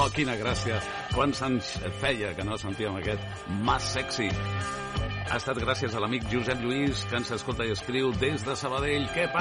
Oh, quina gràcia. Quants anys feia que no sentíem aquest Mas Sexy. Ha estat gràcies a l'amic Josep Lluís, que ens escolta i escriu des de Sabadell. Què passa?